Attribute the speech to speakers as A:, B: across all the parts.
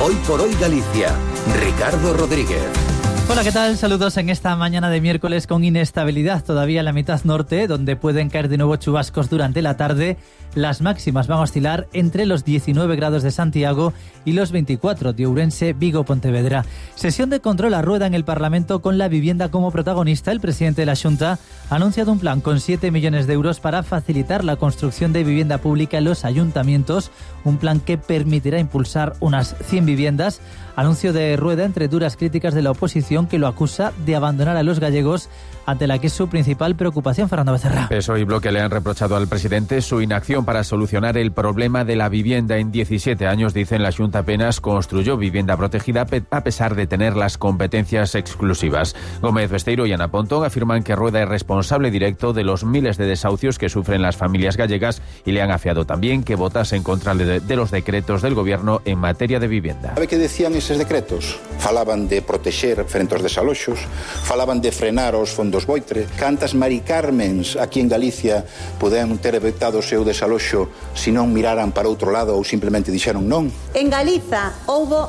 A: Hoy por hoy Galicia. Ricardo Rodríguez.
B: Hola, ¿qué tal? Saludos en esta mañana de miércoles con inestabilidad todavía en la mitad norte, donde pueden caer de nuevo chubascos durante la tarde. Las máximas van a oscilar entre los 19 grados de Santiago y los 24 de Ourense, Vigo, Pontevedra. Sesión de control a rueda en el Parlamento con la vivienda como protagonista. El presidente de la Xunta ha anunciado un plan con 7 millones de euros para facilitar la construcción de vivienda pública en los ayuntamientos. Un plan que permitirá impulsar unas 100 viviendas. Anuncio de rueda entre duras críticas de la oposición, que lo acusa de abandonar a los gallegos, ante la que es su principal preocupación. Fernando Becerra.
C: PSOE y Bloque le han reprochado al presidente su inacción para solucionar el problema de la vivienda. En 17 años, dicen, la Xunta apenas construyó vivienda protegida a pesar de tener las competencias exclusivas. Gómez Besteiro y Ana Pontón afirman que Rueda es responsable directo de los miles de desahucios que sufren las familias gallegas y le han afiado también que votase en contra de los decretos del Gobierno en materia de vivienda.
D: ¿Sabe que decían esos decretos? Falaban de protexer frente aos desaloxos, falaban de frenar os fondos Boitre. Cantas Mari Carmens aquí en Galicia puderan ter evitado o seu desaloxo se non miraran para outro lado ou simplemente dixeron non?
E: En Galiza houbo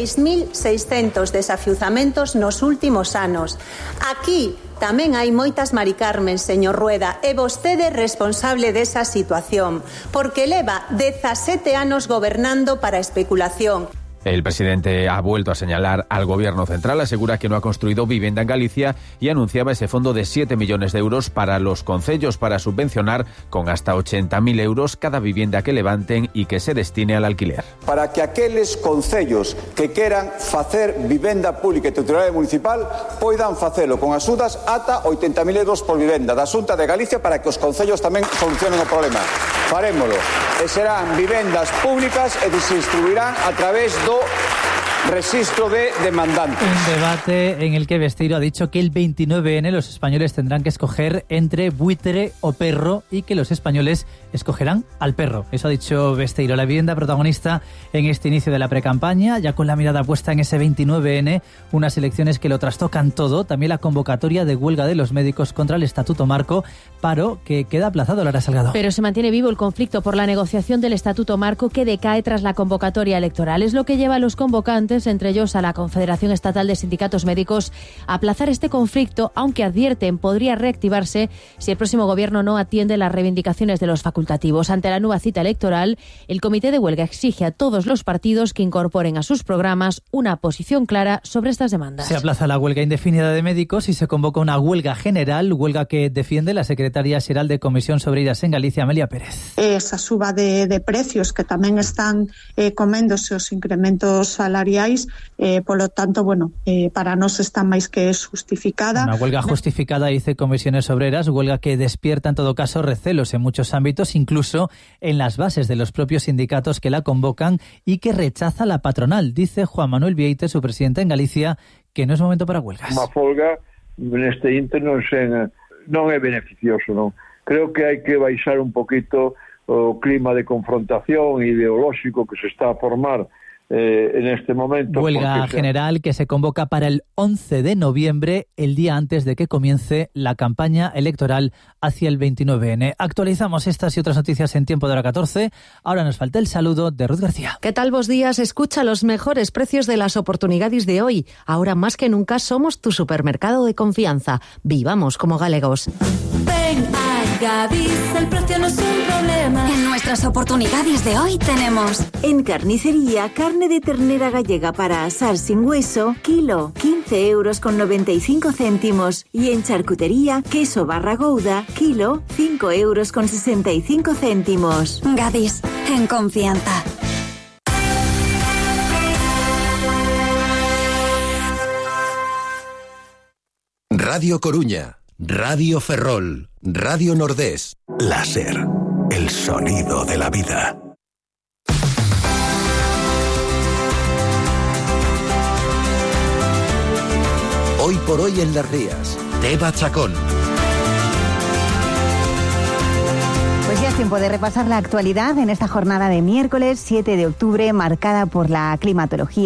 E: 6.600 desafiuzamentos nos últimos anos. Aquí tamén hai moitas Mari Carmen, señor Rueda, e vostede é responsable desa situación, porque leva 17 anos gobernando para a especulación.
C: El presidente ha vuelto a señalar al Gobierno central, asegura que no ha construido vivienda en Galicia y anunciaba ese fondo de 7 millones de euros para los concellos para subvencionar con hasta 80.000 euros cada vivienda que levanten y que se destine al alquiler.
F: Para que aqueles concellos que queran facer vivenda pública e titularidade municipal poidan facelo con axudas ata 80.000 euros por vivenda da Xunta de Galicia, para que os concellos tamén solucionen o problema. Farémolo. E serán vivendas públicas e se distribuirán a través do registro de demandantes.
B: Un debate en el que Besteiro ha dicho que el 29N los españoles tendrán que escoger entre buitre o perro y que los españoles escogerán al perro. Eso ha dicho Besteiro. La vivienda protagonista en este inicio de la precampaña, ya con la mirada puesta en ese 29N, unas elecciones que lo trastocan todo. También la convocatoria de huelga de los médicos contra el Estatuto Marco, paro que queda aplazado. Lara Salgado.
G: Pero se mantiene vivo el conflicto por la negociación del Estatuto Marco, que decae tras la convocatoria electoral. Es lo que lleva a los convocantes, entre ellos a la Confederación Estatal de Sindicatos Médicos, a aplazar este conflicto, aunque advierten podría reactivarse si el próximo gobierno no atiende las reivindicaciones de los facultativos. Ante la nueva cita electoral, el comité de huelga exige a todos los partidos que incorporen a sus programas una posición clara sobre estas demandas.
B: Se aplaza la huelga indefinida de médicos y se convoca una huelga general, huelga que defiende la secretaria xeral de Comisión sobre Iras en Galicia, Amelia Pérez.
H: Esa suba de precios que tamén están coméndose os incrementos salariais. Polo tanto, para nós está máis que justificada.
B: Una huelga justificada, dice Comisiones Obreras, huelga que despierta en todo caso recelos en muchos ámbitos, incluso en las bases de los propios sindicatos que la convocan y que rechaza la patronal. Dice Juan Manuel Vieite, su presidente en Galicia, que no es momento para huelgas.
I: Unha folga neste inter non é beneficioso, non? Creo que hai que baixar un poquito o clima de confrontación ideolóxico que se está a formar en este momento.
B: Huelga general que se convoca para el 11 de noviembre, el día antes de que comience la campaña electoral hacia el 29N. Actualizamos estas y otras noticias en tiempo de hora 14. Ahora nos falta el saludo de Ruth García.
J: ¿Qué tal, vos días? Escucha los mejores precios de las oportunidades de hoy. Ahora más que nunca somos tu supermercado de confianza. Vivamos como galegos.
K: Ven a Gadis, el precio no es un problema. En nuestras oportunidades de hoy tenemos:
L: en carnicería, carne de ternera gallega para asar sin hueso, kilo, 15,95 €. Y en charcutería, queso barra gouda, kilo, 5,65 €.
K: Gadis, en confianza.
A: Radio Coruña, Radio Ferrol, Radio Nordés.
M: Láser, el sonido de la vida.
A: Hoy por hoy en Las Rías, Teba Chacón.
N: Pues ya es tiempo de repasar la actualidad en esta jornada de miércoles 7 de octubre, marcada por la climatología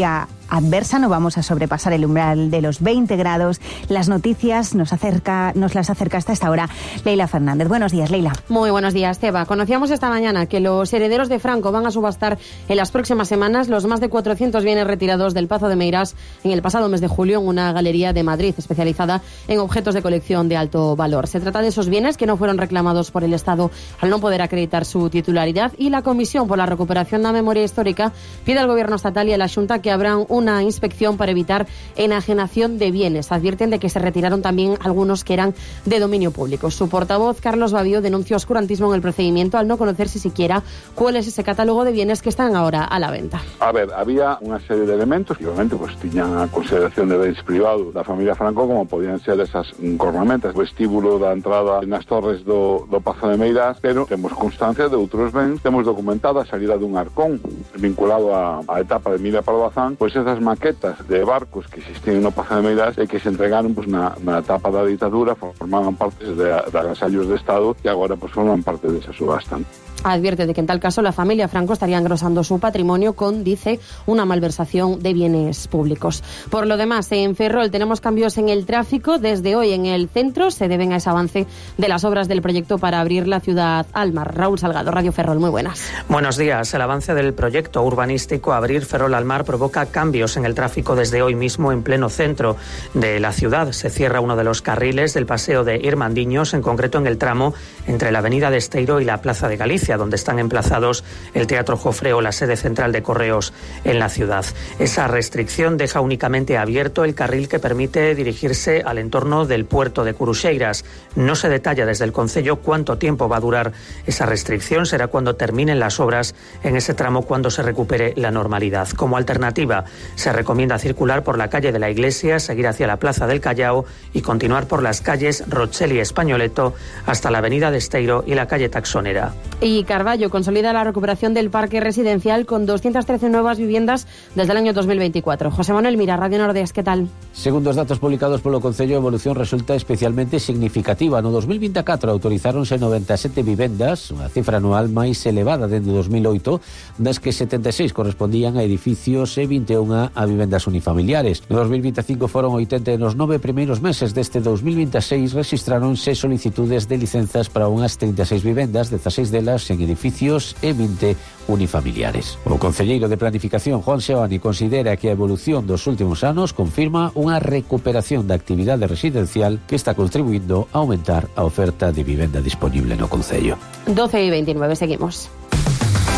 N: adversa, no vamos a sobrepasar el umbral de los 20 grados. Las noticias nos las acerca hasta esta hora Leila Fernández. Buenos días, Leila.
O: Muy buenos días, Teba. Conocíamos esta mañana que los herederos de Franco van a subastar en las próximas semanas los más de 400 bienes retirados del Pazo de Meirás en el pasado mes de julio en una galería de Madrid especializada en objetos de colección de alto valor. Se trata de esos bienes que no fueron reclamados por el Estado al no poder acreditar su titularidad, y la Comisión por la Recuperación de la Memoria Histórica pide al Gobierno estatal y a la Xunta que abran una inspección para evitar enajenación de bienes. Advierten de que se retiraron también algunos que eran de dominio público. Su portavoz, Carlos Babío, denunció oscurantismo en el procedimiento al no conocerse siquiera cuál es ese catálogo de bienes que están ahora a la venta.
P: A ver, había unha serie de elementos que obviamente pues tiñan a consideración de bens privados da familia Franco, como podían ser esas cornamentas, o vestíbulo da entrada nas torres do Pazo de Meirás, pero temos constancia de outros bens. Temos documentada a salida dun arcón vinculado á etapa de Emilia Pardo Bazán, pois esas maquetas de barcos que existían no Pazo de Meirás e que se entregaron pues, na etapa da ditadura, formaban parte de agasallos de Estado e agora pues, forman parte desa subasta.
O: Advierte de que en tal caso la familia Franco estaría engrosando su patrimonio con, dice, una malversación de bienes públicos. Por lo demás, en Ferrol tenemos cambios en el tráfico. Desde hoy en el centro se deben a ese avance de las obras del proyecto para abrir la ciudad al mar. Raúl Salgado, Radio Ferrol, muy buenas.
Q: Buenos días. El avance del proyecto urbanístico Abrir Ferrol al mar provoca cambios en el tráfico desde hoy mismo en pleno centro de la ciudad. Se cierra uno de los carriles del paseo de Irmandiños, en concreto en el tramo entre la avenida de Esteiro y la Plaza de Galicia, donde están emplazados el Teatro Jofre o la sede central de Correos en la ciudad. Esa restricción deja únicamente abierto el carril que permite dirigirse al entorno del puerto de Curuxeiras. No se detalla desde el concello cuánto tiempo va a durar esa restricción. Será cuando terminen las obras en ese tramo, cuando se recupere la normalidad. Como alternativa, se recomienda circular por la calle de la Iglesia, seguir hacia la Plaza del Callao y continuar por las calles Rochel y Españoleto hasta la avenida de Esteiro y la calle Taxonera.
O: Y Carballo consolida la recuperación del parque residencial con 213 nuevas viviendas desde el año 2024. José Manuel Mira, Radio Nordés, ¿qué tal?
R: Segundo os datos publicados polo Concello, a evolución resulta especialmente significativa. No 2024 autorizáronse 97 vivendas, unha cifra anual máis elevada dende 2008, das que 76 correspondían a edificios e 21 a vivendas unifamiliares. No 2025 foron 80 e nos 9 primeiros meses deste 2026 rexistráronse solicitudes de licenzas para unhas 36 vivendas, 16 delas en edificios e 20 unifamiliares. O concelleiro de Planificación, Juan Seoane, considera que a evolución dos últimos anos confirma unha recuperación da actividade residencial que está contribuindo a aumentar a oferta de vivenda disponible no concello.
O: 12:29, seguimos.